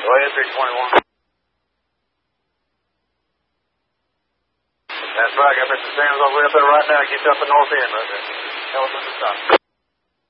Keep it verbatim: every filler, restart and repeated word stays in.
Go ahead, three twenty-one. That's right. I got Mister Sanders over there right now. Get you up the north end right there. Tell us when to stop.